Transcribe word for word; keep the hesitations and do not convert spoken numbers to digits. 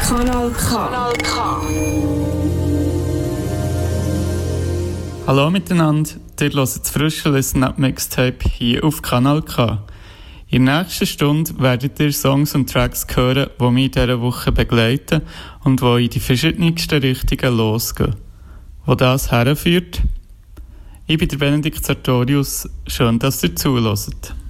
Kanal K. Kanal K. Hallo miteinander, ihr hört das frische Listen-Up-Mixtape hier auf Kanal K. In der nächsten Stunde werdet ihr Songs und Tracks hören, die mich in dieser Woche begleiten und die in die verschiedensten Richtungen losgehen. Wo das herführt? Ich bin der Benedikt Sartorius, schön, dass ihr zuhört.